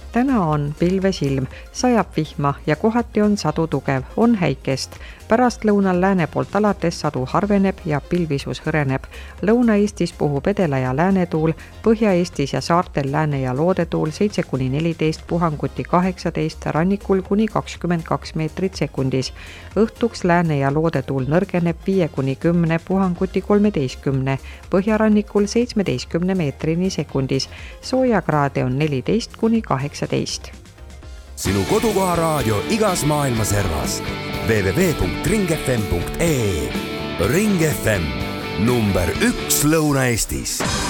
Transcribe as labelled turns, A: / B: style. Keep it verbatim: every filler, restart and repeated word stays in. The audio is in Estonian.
A: Täna on pilves ilm, sajab vihma ja kohati on sadu tugev, on häikest. Pärast lõunal lääne poolt alates sadu harveneb ja pilvisus hõreneb. Lõuna-Eestis puhub edela- ja läänetuul, Põhja-Eestis ja saartel lääne- ja loodetuul seitse kuni neliteist, puhanguti kaheksateist, rannikul kuni kakskümmend kaks meetrit sekundis. Õhtuks lääne- ja loodetuul nõrgeneb viie kuni kümne, puhanguti kolmeteistkümne, põhjarannikul seitsmeteistkümne meetrini sekundis. Soojakraade on neliteist kuni kaheksateist.
B: Sinu kodukoha raadio igas maailma servas. w w w punkt ring f m punkt e e. Ring F M, number üks Lõuna-Eestis.